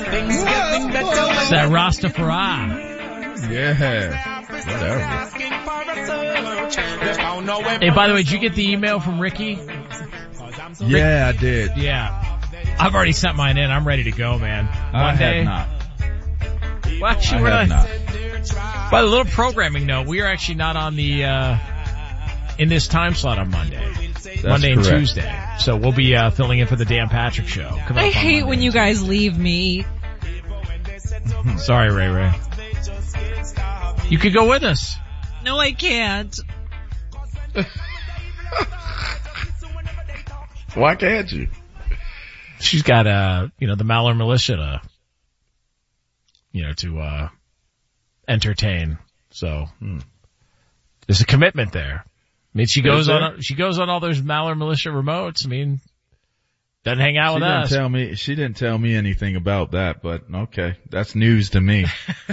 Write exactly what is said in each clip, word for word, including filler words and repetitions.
It's that Rastafari. Yeah. Whatever. Hey, by the way, did you get the email from Ricky? Yeah, I did. Yeah. I've already sent mine in. I'm ready to go, man. Monday. I have not. Well, actually, I we're have not. not. By the little programming note, we are actually not on the, uh, in this time slot on Monday. That's Monday and correct. Tuesday. So we'll be, uh, filling in for the Dan Patrick Show. Come I up on hate Monday. when you guys leave me. Sorry, Ray Ray. You could go with us. No, I can't. Why can't you? She's got, uh, you know, the Maller militia to, you know, to, uh, entertain. So, hmm. There's a commitment there. I mean, she goes on, she goes on all those Maller militia remotes. I mean, doesn't hang out She with didn't us. tell me, she didn't tell me anything about that, but okay. That's news to me.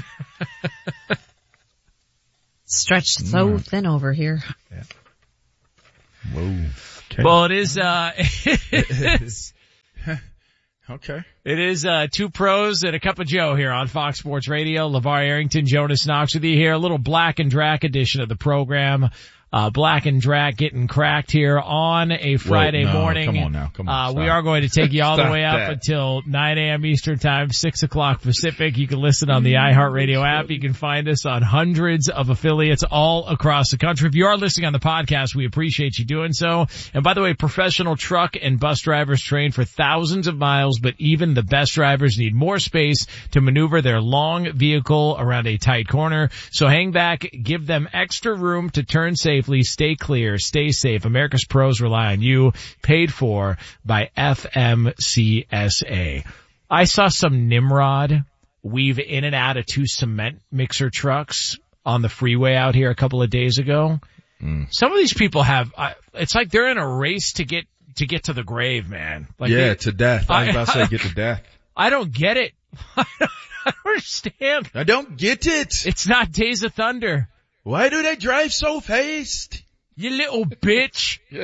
Stretched so Mm. thin over here. Yeah. Whoa. Okay. Well, it is, uh, it is, okay. it is, uh, two pros and a cup of Joe here on Fox Sports Radio. LeVar Arrington, Jonas Knox with you here. A little Black and Drac edition of the program. Uh, Black and Drac getting cracked here on a Friday Whoa, no, morning. Come on now, come on. Uh, stop. we are going to take you all the Stop way up that. until nine a.m. Eastern Time, six o'clock Pacific. You can listen on the iHeartRadio app. You can find us on hundreds of affiliates all across the country. If you are listening on the podcast, we appreciate you doing so. And by the way, professional truck and bus drivers train for thousands of miles, but even the best drivers need more space to maneuver their long vehicle around a tight corner. So hang back, give them extra room to turn safely, stay clear. Stay safe. America's pros rely on you. Paid for by F M C S A. I saw some Nimrod weave in and out of two cement mixer trucks on the freeway out here a couple of days ago. Mm. Some of these people have, uh, it's like they're in a race to get, to get to the grave, man. Like yeah, they, to death. I was about to say I, get to death. I don't get it. I don't, I don't understand. I don't get it. It's not Days of Thunder. Why do they drive so fast? You little bitch. Yeah.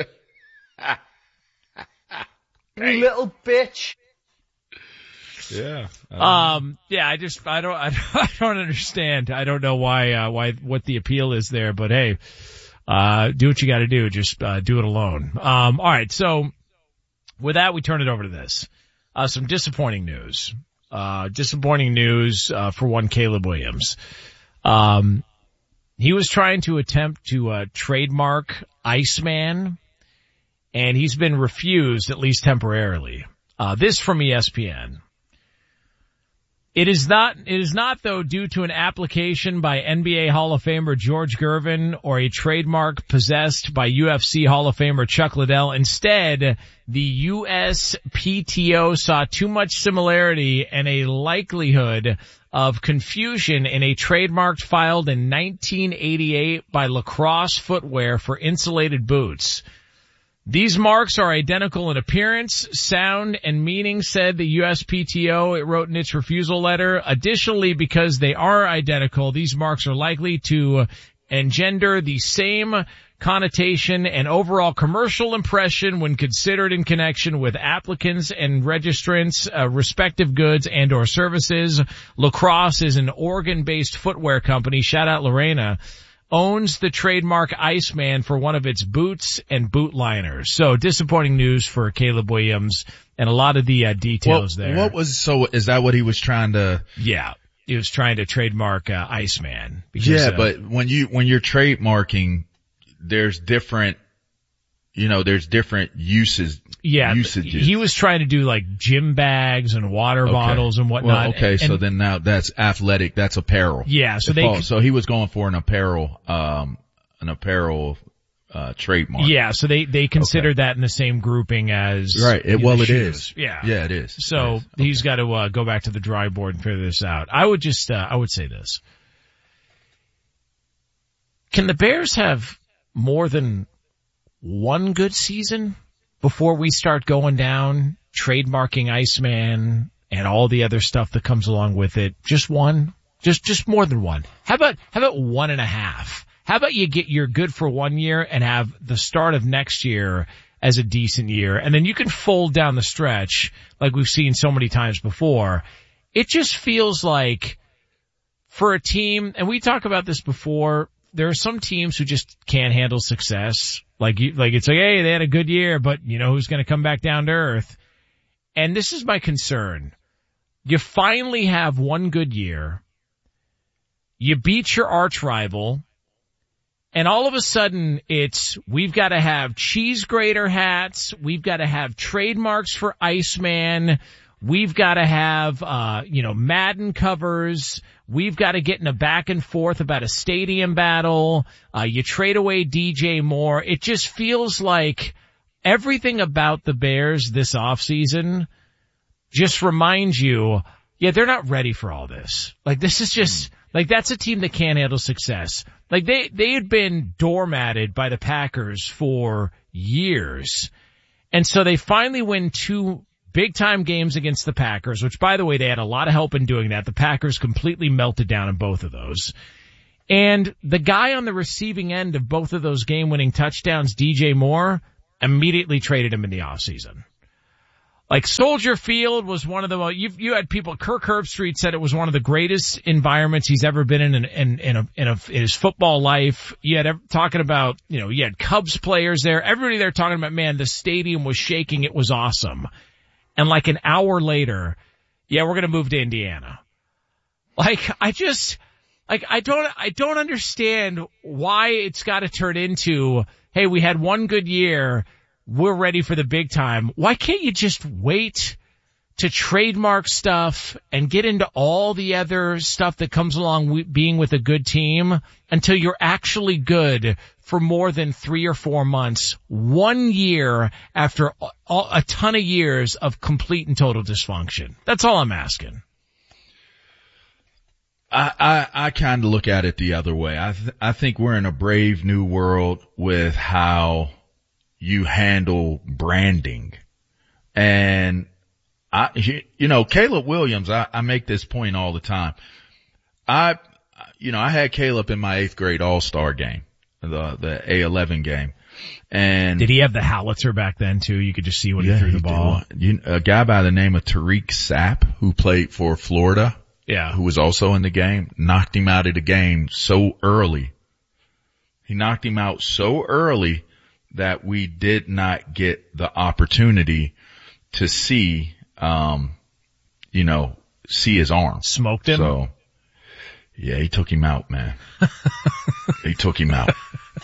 You little bitch. Yeah. Um, um, yeah, I just, I don't, I don't, I don't understand. I don't know why, uh, why, what the appeal is there, but hey, uh, do what you gotta do. Just, uh, do it alone. Um, alright, so with that, we turn it over to this. Uh, some disappointing news. Uh, disappointing news, uh, for one Caleb Williams. Um, He was trying to attempt to uh, trademark Iceman, and he's been refused, at least temporarily. Uh, this from E S P N. It is not, it is not though due to an application by N B A Hall of Famer George Gervin or a trademark possessed by U F C Hall of Famer Chuck Liddell. Instead, the U S P T O saw too much similarity and a likelihood of confusion in a trademark filed in nineteen eighty-eight by Lacrosse Footwear for insulated boots. These marks are identical in appearance, sound, and meaning, said the U S P T O. It wrote in its refusal letter. Additionally, because they are identical, these marks are likely to engender the same connotation and overall commercial impression when considered in connection with applicants and registrants' uh, respective goods and or services. Lacrosse is an Oregon-based footwear company. Shout out Lorena. Owns the trademark Iceman for one of its boots and boot liners. So disappointing news for Caleb Williams and a lot of the uh, details what, there. What was, so is that what he was trying to? Yeah. He was trying to trademark uh, Iceman. Because, yeah, uh, but when you, when you're trademarking, there's different, you know, there's different uses. Yeah, usages. He was trying to do like gym bags and water okay. bottles and whatnot. Well, okay, and, so then now that's athletic, that's apparel. Yeah, so If they, all, so he was going for an apparel, um, an apparel, uh, trademark. yeah, so they, they considered okay. that in the same grouping as, right. It, well, it shoes. is. Yeah. Yeah, it is. So it is. Okay. he's got to, uh, go back to the drawing board and figure this out. I would just, uh, I would say this. Can the Bears have more than one good season before we start going down, trademarking Iceman and all the other stuff that comes along with it? Just one? Just, just more than one. How about, how about one and a half? How about you get your good for one year and have the start of next year as a decent year, and then you can fold down the stretch like we've seen so many times before it just feels like for a team, and we talk about this before, there are some teams who just can't handle success. Like you, like it's like, hey, they had a good year, but you know who's going to come back down to earth? And this is my concern. You finally have one good year. You beat your arch rival. And all of a sudden it's, we've got to have cheese grater hats. We've got to have trademarks for Iceman. We've got to have, uh, you know, Madden covers. We've got to get in a back and forth about a stadium battle. Uh, you trade away D J Moore. It just feels like everything about the Bears this offseason just reminds you, yeah, they're not ready for all this. Like, this is just, like, that's a team that can't handle success. Like, they, they had been doormatted by the Packers for years. And so they finally win two big-time games against the Packers, which, by the way, they had a lot of help in doing that. The Packers completely melted down in both of those. And the guy on the receiving end of both of those game-winning touchdowns, D J Moore, immediately traded him in the offseason. Like, Soldier Field was one of the, you you had people, Kirk Herbstreit said it was one of the greatest environments he's ever been in in, in, in, a, in, a, in his football life. You had talking about, you know, you had Cubs players there. Everybody there talking about, man, the stadium was shaking. It was awesome. And like an hour later, yeah, we're going to move to Indiana. Like, I just, like, I don't, I don't understand why it's got to turn into, hey, we had one good year. We're ready for the big time. Why can't you just wait to trademark stuff and get into all the other stuff that comes along with being with a good team until you're actually good for more than three or four months, one year after a ton of years of complete and total dysfunction? That's all I'm asking. I, I, I kind of look at it the other way. I, th- I think we're in a brave new world with how you handle branding. And I, you know, Caleb Williams, I, I make this point all the time. I, you know, I had Caleb in my eighth grade all-star game, the, the A eleven game. And did he have the howitzer back then too? You could just see when yeah, he threw the he ball. You, a guy by the name of Tariq Sapp, who played for Florida. Yeah. Who was also in the game, knocked him out of the game so early. He knocked him out so early that we did not get the opportunity to see, um, you know, see his arm. Smoked him? So, yeah, he took him out, man. He took him out.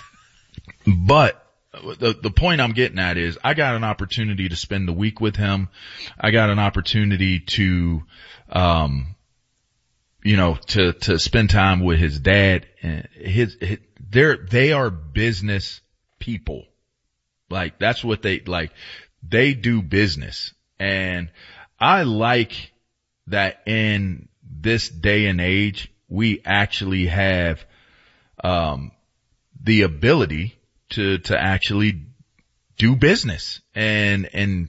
But the, the point I'm getting at is I got an opportunity to spend the week with him. I got an opportunity to, um, you know, to, to spend time with his dad and his, his they're, they are business people. Like, that's what they, like, they do business. And I like that in this day and age, we actually have, um, the ability to, to actually do business. And, and,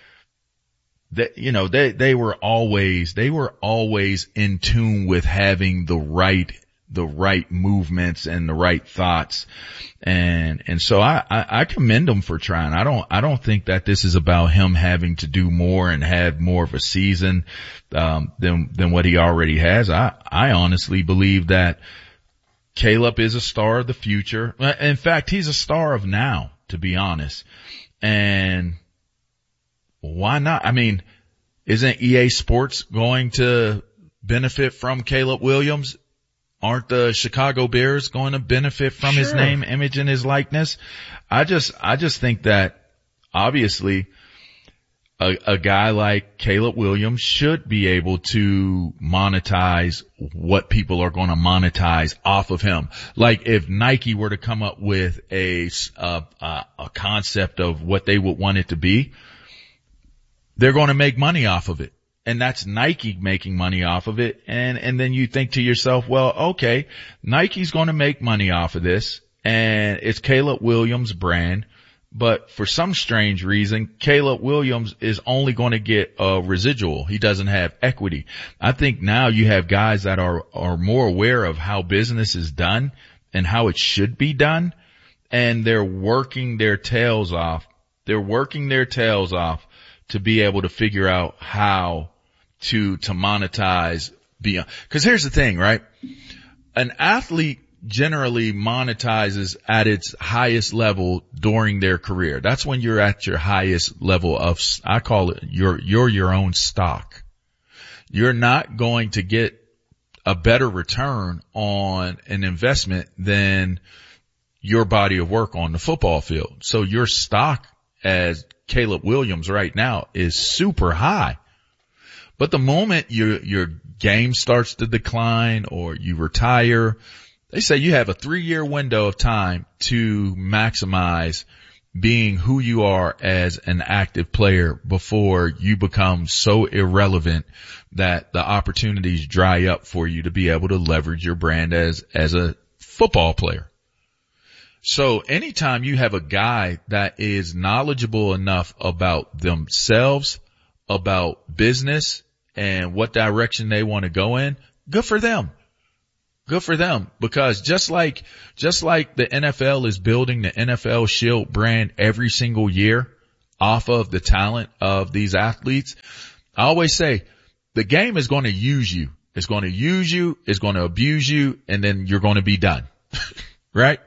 that, you know, they, they were always, they were always in tune with having the right, the right movements and the right thoughts. And, and so I, I, I commend him for trying. I don't, I don't think that this is about him having to do more and have more of a season, um, than, than what he already has. I, I honestly believe that Caleb is a star of the future. In fact, he's a star of now, to be honest. And why not? I mean, isn't E A Sports going to benefit from Caleb Williams? Aren't the Chicago Bears going to benefit from sure. his name, image, and his likeness? I just, I just think that obviously a, a guy like Caleb Williams should be able to monetize what people are going to monetize off of him. Like if Nike were to come up with a, a, a concept of what they would want it to be, they're going to make money off of it. And that's Nike making money off of it. And, and then you think to yourself, well, okay, Nike's going to make money off of this and it's Caleb Williams' brand. But for some strange reason, Caleb Williams is only going to get a residual. He doesn't have equity. I think now you have guys that are, are more aware of how business is done and how it should be done. And they're working their tails off. They're working their tails off to be able to figure out how to, to monetize beyond. Cause here's the thing, right? An athlete generally monetizes at its highest level during their career. That's when you're at your highest level of, I call it, you're, you're your own stock. You're not going to get a better return on an investment than your body of work on the football field. So your stock as Caleb Williams right now is super high. But the moment your, your game starts to decline or you retire, they say you have a three year window of time to maximize being who you are as an active player before you become so irrelevant that the opportunities dry up for you to be able to leverage your brand as, as a football player. So anytime you have a guy that is knowledgeable enough about themselves, about business and what direction they want to go in, good for them. Good for them, because just like, just like the N F L is building the N F L Shield brand every single year off of the talent of these athletes, I always say the game is going to use you. It's going to use you. It's going to abuse you, and then you're going to be done. Right?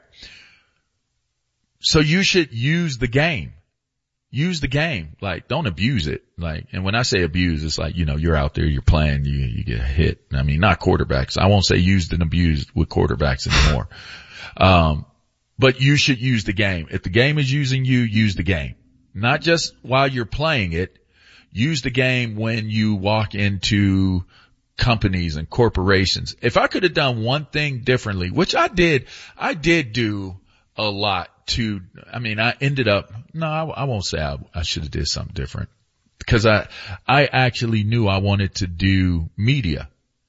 So you should use the game. Use the game. Like, don't abuse it. Like, and when I say abuse, it's like, you know, you're out there, you're playing, you, you get hit. I mean, not quarterbacks. I won't say used and abused with quarterbacks anymore. um, but you should use the game. If the game is using you, use the game. Not just while you're playing it. Use the game when you walk into companies and corporations. If I could have done one thing differently, which I did, I did do a lot to, I mean, I ended up, no, I, I won't say I, I should have did something different, because I, I actually knew I wanted to do media,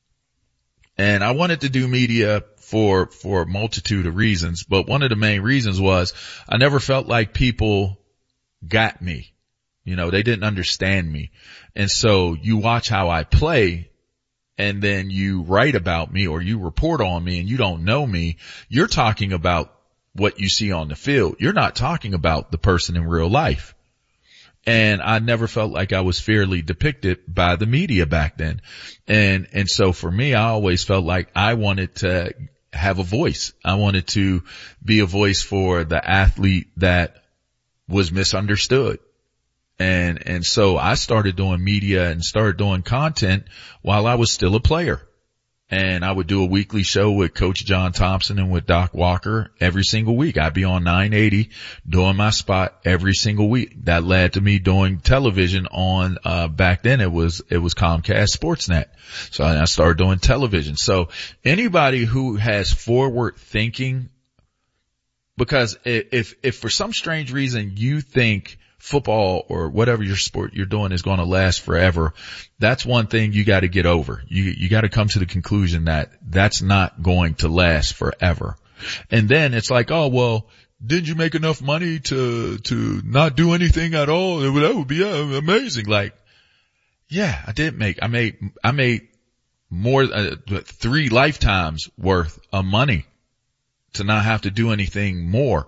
and I wanted to do media for, for a multitude of reasons. But one of the main reasons was I never felt like people got me. You know, they didn't understand me. And so you watch how I play, and then you write about me or you report on me and you don't know me. You're talking about what you see on the field. You're not talking about the person in real life. And I never felt like I was fairly depicted by the media back then. And, and so for me, I always felt like I wanted to have a voice. I wanted to be a voice for the athlete that was misunderstood. And, and so I started doing media and started doing content while I was still a player. And I would do a weekly show with Coach John Thompson and with Doc Walker every single week. I'd be on nine eighty doing my spot every single week. That led to me doing television on, uh, back then it was, it was Comcast Sportsnet. So I started doing television. So anybody who has forward thinking, because if, if for some strange reason you think football or whatever your sport you're doing is going to last forever, that's one thing you got to get over. You, you got to come to the conclusion that that's not going to last forever. And then it's like, oh, well, did you make enough money to, to not do anything at all? That would be amazing. Like, yeah, I did make, I made, I made more, uh, three lifetimes worth of money to not have to do anything more.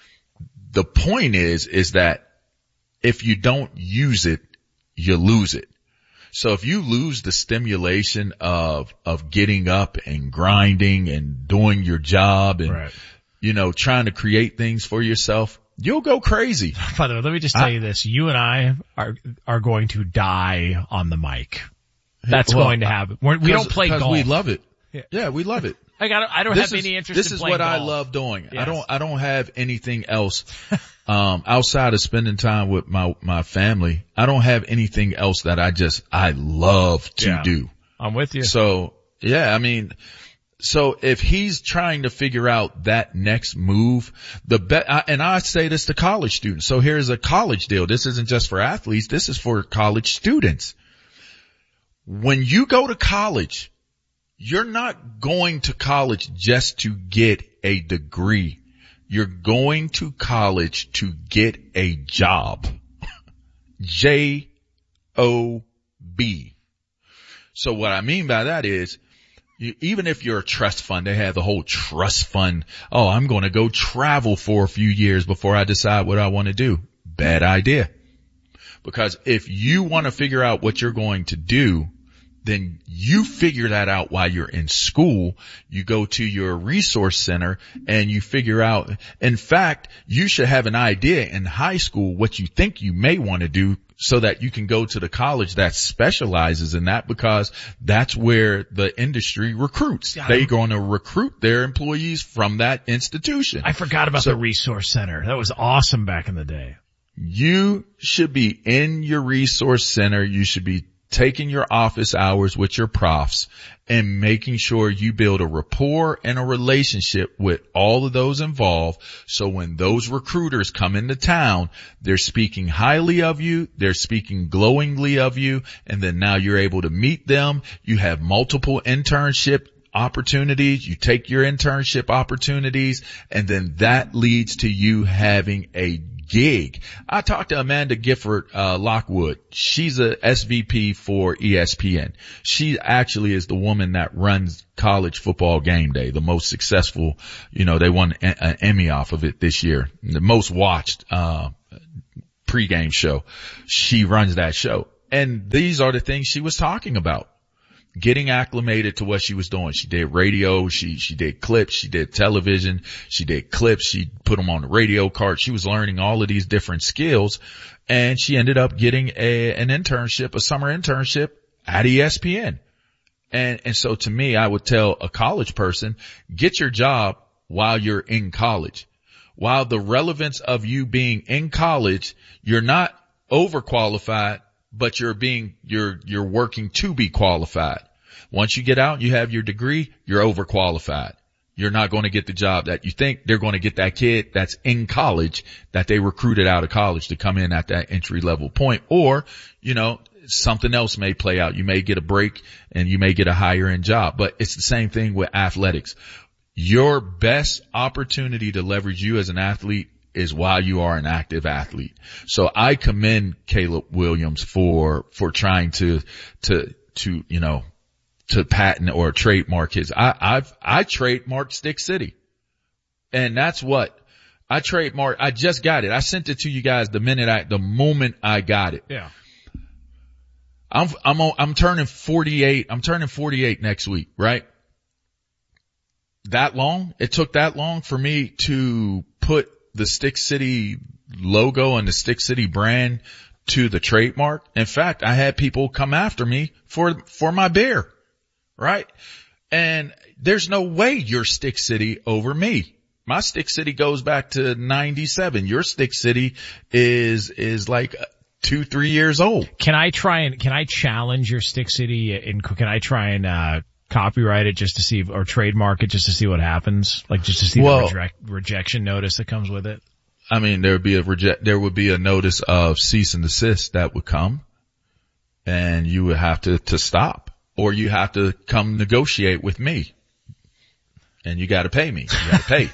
The point is, is that if you don't use it, you lose it. So if you lose the stimulation of, of getting up and grinding and doing your job and, right. you know, trying to create things for yourself, you'll go crazy. By the way, let me just tell I, you this. You and I are, are going to die on the mic. That's well, going to happen. We're, we don't play golf. We love it. Yeah, yeah we love it. I got. I don't this have is, any interest this in is playing what golf. I love doing. Yes. I don't, I don't have anything else, um, outside of spending time with my, my family. I don't have anything else that I just, I love to yeah. do. I'm with you. So, yeah, I mean, so if he's trying to figure out that next move, the bet, and I say this to college students. So here's a college deal. This isn't just for athletes. This is for college students. When you go to college, you're not going to college just to get a degree. You're going to college to get a job. J O B. So what I mean by that is, you, even if you're a trust fund, they have the whole trust fund. Oh, I'm going to go travel for a few years before I decide what I want to do. Bad idea. Because if you want to figure out what you're going to do, then you figure that out while you're in school. You go to your resource center and you figure out, in fact, you should have an idea in high school what you think you may want to do so that you can go to the college that specializes in that, because that's where the industry recruits. They're going to recruit their employees from that institution. I forgot about So- the resource center. That was awesome back in the day. You should be in your resource center. You should be taking your office hours with your profs and making sure you build a rapport and a relationship with all of those involved. So when those recruiters come into town, they're speaking highly of you. They're speaking glowingly of you. And then now you're able to meet them. You have multiple internship opportunities. You take your internship opportunities, and then that leads to you having a gig. I talked to Amanda Gifford, uh, Lockwood. She's a S V P for E S P N. She actually is the woman that runs College Football Game Day, the most successful, you know, they won an, an Emmy off of it this year. The most watched, uh, pregame show. She runs that show. And these are the things she was talking about. Getting acclimated to what she was doing. She did radio, she, she did clips, she did television, she did clips, she put them on the radio card. She was learning all of these different skills, and she ended up getting a, an internship, a summer internship at E S P N. And, and so to me, I would tell a college person, get your job while you're in college. While the relevance of you being in college, you're not overqualified, but you're being, you're, you're working to be qualified. Once you get out and you have your degree, you're overqualified. You're not going to get the job that you think. They're going to get that kid that's in college that they recruited out of college to come in at that entry level point. Or, you know, something else may play out. You may get a break and you may get a higher end job, but it's the same thing with athletics. Your best opportunity to leverage you as an athlete is while you are an active athlete. So I commend Caleb Williams for, for trying to, to, to, you know, to patent or trademark his. I, I've, I trademarked Stick City. And that's what I trademarked. I just got it. I sent it to you guys the minute I, the moment I got it. Yeah. I'm, I'm, on, I'm turning forty-eight. I'm turning forty-eight next week, right? That long? It took that long for me to put the Stick City logo and the Stick City brand to the trademark. In fact, I had people come after me for, for my beer, right? And there's no way you're Stick City over me. My Stick City goes back to ninety-seven. Your Stick City is, is like two, three years old. Can I try and, can I challenge your Stick City and can I try and, uh, copyright it just to see, or trademark it just to see what happens? Like just to see well, the reject, rejection notice that comes with it? I mean, there would be a reject, there would be a notice of cease and desist that would come, and you would have to, to stop, or you have to come negotiate with me, and you got to pay me. You got to pay.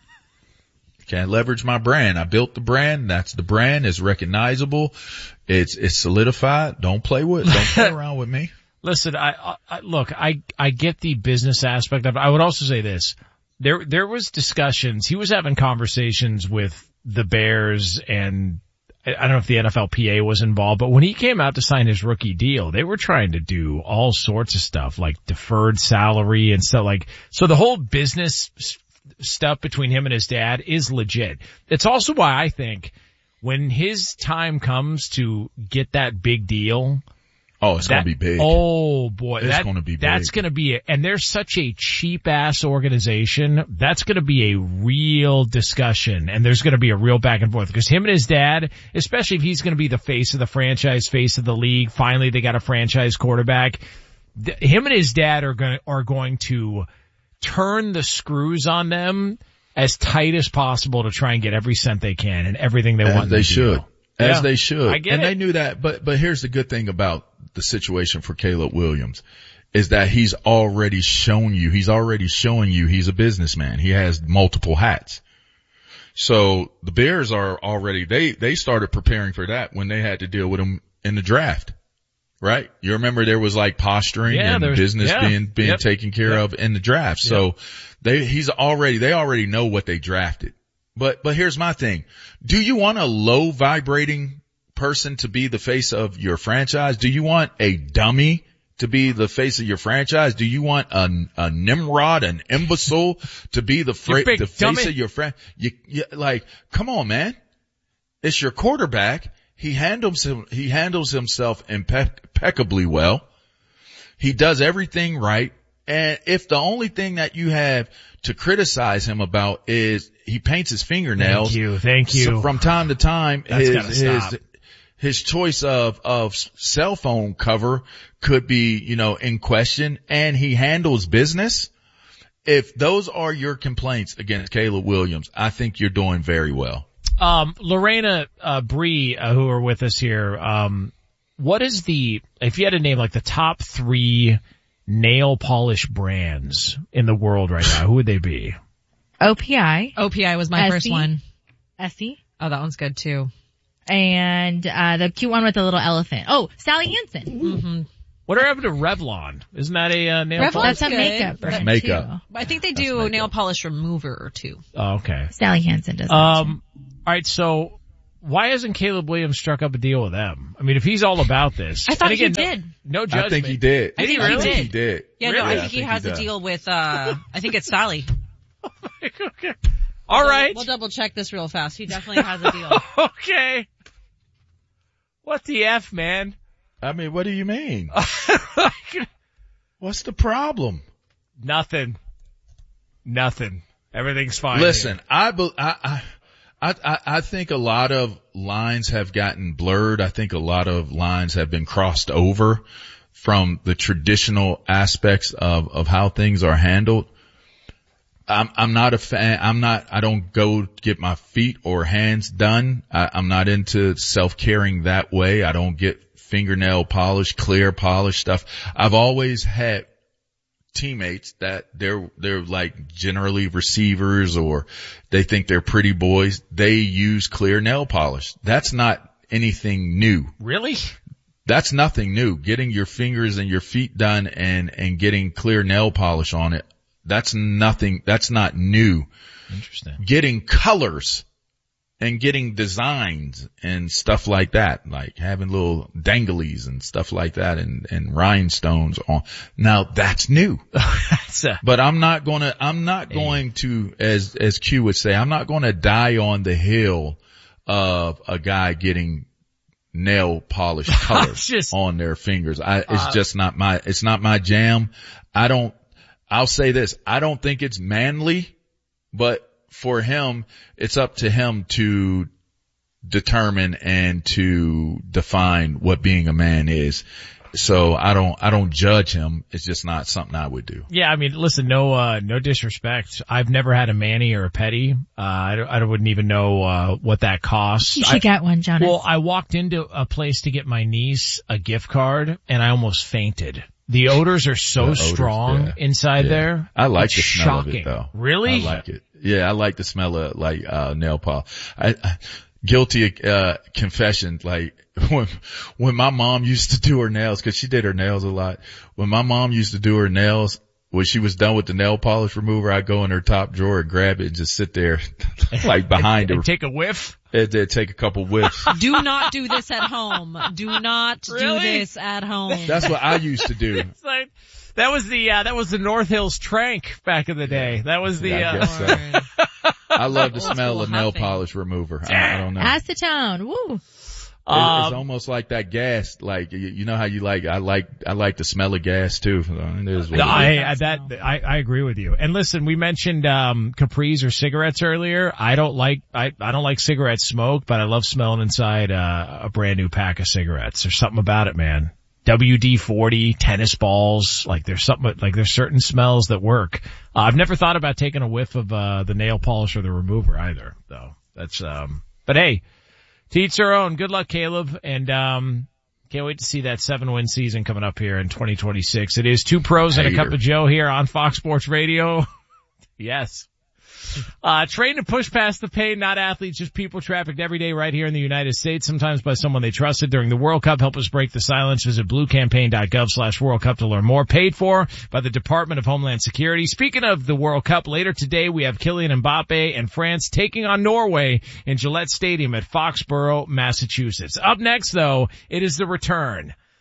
Can't leverage my brand. I built the brand. That's the brand. It's recognizable. It's, it's solidified. Don't play with, don't play around with me. Listen, I, I, look, I, I get the business aspect of it. I would also say this. There, there was discussions. He was having conversations with the Bears, and I don't know if the N F L P A was involved, but when he came out to sign his rookie deal, they were trying to do all sorts of stuff like deferred salary and stuff like, so the whole business stuff between him and his dad is legit. It's also why I think when his time comes to get that big deal, oh, it's that, going to be big. Oh boy. It's that, going to be big. That's going to be it. And they're such a cheap ass organization. That's going to be a real discussion, and there's going to be a real back and forth because him and his dad, especially if he's going to be the face of the franchise, face of the league, finally they got a franchise quarterback. Th- him and his dad are going to, are going to turn the screws on them as tight as possible to try and get every cent they can and everything they As want. they should. Deal. As yeah, they should. I get and it. they knew that, but, but here's the good thing about the situation for Caleb Williams is that he's already shown you, he's already showing you he's a businessman. He has multiple hats. So the Bears are already, they, they started preparing for that when they had to deal with him in the draft, right? You remember there was like posturing yeah, and business yeah, being, being yep, taken care yep, of in the draft. So yep. they, he's already, they already know what they drafted. But, but here's my thing. Do you want a low vibrating person to be the face of your franchise? Do you want a dummy to be the face of your franchise? Do you want a, a Nimrod, an imbecile to be the, fra- big the face dummy. of your friend? You, you, like, come on, man. It's your quarterback. He handles him, he handles himself impe- impeccably well. He does everything right. And if the only thing that you have to criticize him about is he paints his fingernails. Thank you. Thank you. So from time to time, That's his, gotta stop. his, his choice of, of cell phone cover could be, you know, in question, and he handles business. If those are your complaints against Caleb Williams, I think you're doing very well. Um, Lorena, uh, Bree, uh, who are with us here, um, what is the, if you had to name like the top three nail polish brands in the world right now, who would they be? O P I. O P I was my Essie. first one. Essie. Oh, that one's good too. And, uh, the cute one with the little elephant. Oh, Sally Hansen. Mm-hmm. What happened to Revlon? Isn't that a uh, nail Revlon's polish? That's a good. makeup brand makeup. too. I think they That's do makeup. nail polish remover or two. Oh, okay. Sally Hansen does that Um, all right. So why hasn't Caleb Williams struck up a deal with them? I mean, if he's all about this, I thought and again, he did. No, no judgment. I think he did. I think I he think did. he did. Yeah, Really? no, I I think he think has he a does. deal with, uh, I think it's Sally. Okay. All right. We'll double check this real fast. He definitely has a deal. Okay. What the F, man? I mean, what do you mean? What's the problem? Nothing. Nothing. Everything's fine. Listen, I, be, I, I, I, I think a lot of lines have gotten blurred. I think a lot of lines have been crossed over from the traditional aspects of, of how things are handled. I'm, I'm not a fan. I'm not, I don't go get my feet or hands done. I, I'm not into self-caring that way. I don't get fingernail polish, clear polish stuff. I've always had teammates that they're, they're like generally receivers, or they think they're pretty boys. They use clear nail polish. That's not anything new. Really? That's nothing new. Getting your fingers and your feet done and, and getting clear nail polish on it. That's nothing. That's not new. Interesting. Getting colors and getting designs and stuff like that, like having little danglies and stuff like that, and, and rhinestones on. Now that's new. That's a, But I'm not gonna, I'm not going to, as, as Q would say, I'm not gonna die on the hill of a guy getting nail polish colors just- on their fingers. I, it's Uh, just not my, it's not my jam. I don't, I'll say this, I don't think it's manly, but for him, it's up to him to determine and to define what being a man is. So I don't, I don't judge him. It's just not something I would do. yeah, I mean, listen, no, uh, no disrespect. I've never had a Manny or a Petty. Uh, I, don't- I wouldn't even know, uh, what that costs. You should I, get one, Jonas. well, I walked into a place to get my niece a gift card and I almost fainted. The odors are so The odors, strong yeah. inside Yeah. there. I like It's the smell shocking. of it though. Really? I like it. Yeah, I like the smell of like, uh, nail polish. I, I guilty, uh, confession, like when, when my mom used to do her nails, cause she did her nails a lot. When my mom used to do her nails, when she was done with the nail polish remover, I'd go in her top drawer and grab it and just sit there like behind and, her and take a whiff. and then take a couple whiffs. Do not do this at home. Do not Really? do this at home. That's what I used to do. It's like, that was the, uh, that was the North Hills Trank back in the day. That was the, Yeah, I uh, guess so. I love the Old smell school of nail huffing. polish remover. I, I don't know. Acetone. Woo. It- it's Um, almost like that gas. Like you, you know how you like. I like. I like the smell of gas too. So it is what No, it is. I, I that I, I agree with you. And listen, we mentioned um capris or cigarettes earlier. I don't like I I don't like cigarette smoke, but I love smelling inside uh, a brand new pack of cigarettes. There's something about it, man. W D forty, tennis balls, like there's something like there's certain smells that work. Uh, I've never thought about taking a whiff of uh the nail polish or the remover either, though. That's um but hey, to each their own. Good luck, Caleb, and um can't wait to see that seven-win season coming up here in twenty twenty-six. It is Two Pros and a Hater. Cup of Joe here on Fox Sports Radio. Yes. Uh, trained to push past the pain, not athletes, just people trafficked every day right here in the United States, sometimes by someone they trusted during the World Cup. Help us break the silence. Visit bluecampaign.gov slash World Cup to learn more. Paid for by the Department of Homeland Security. Speaking of the World Cup, later today we have Kylian Mbappe and France taking on Norway in Gillette Stadium at Foxborough, Massachusetts. Up next though, it is the return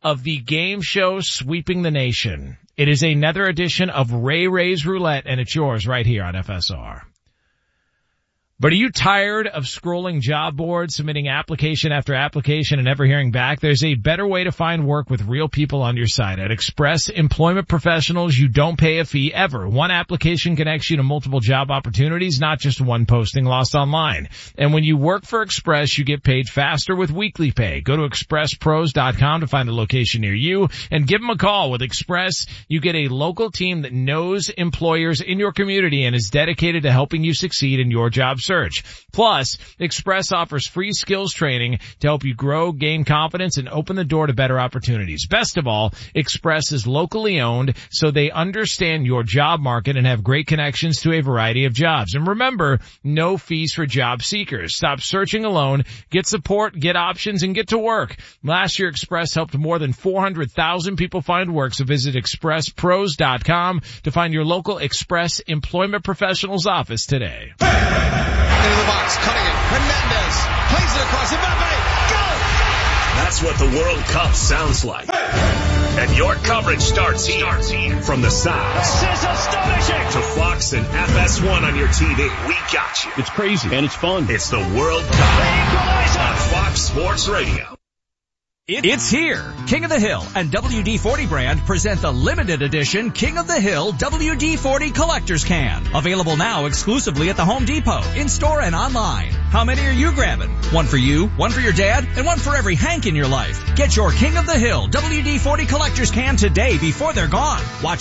of the game show sweeping the nation. It is another edition of Ray Ray's Roulette, and it's yours right here on F S R. But are you tired of scrolling job boards, submitting application after application, and never hearing back? There's a better way to find work with real people on your side. At Express Employment Professionals, you don't pay a fee ever. One application connects you to multiple job opportunities, not just one posting lost online. And when you work for Express, you get paid faster with weekly pay. Go to express pros dot com to find a location near you and give them a call. With Express, you get a local team that knows employers in your community and is dedicated to helping you succeed in your job search. Plus, Express offers free skills training to help you grow, gain confidence, and open the door to better opportunities. Best of all, Express is locally owned, so they understand your job market and have great connections to a variety of jobs. And remember, no fees for job seekers. Stop searching alone, get support, get options, and get to work. Last year, Express helped more than four hundred thousand people find work, so visit express pros dot com to find your local Express Employment Professionals office today. Into the box, cutting it. Hernandez plays it across. Mbappe, go! That's what the World Cup sounds like. And your coverage starts here. From the South. This is astonishing. To Fox and F S one on your T V. We got you. It's crazy and it's fun. It's the World Cup on Fox Sports Radio. It's here. King of the Hill and W D forty brand present the limited edition King of the Hill W D forty Collector's Can. Available now exclusively at the Home Depot, in-store and online. How many are you grabbing? One for you, one for your dad, and one for every Hank in your life. Get your King of the Hill W D forty Collector's Can today before they're gone. Watch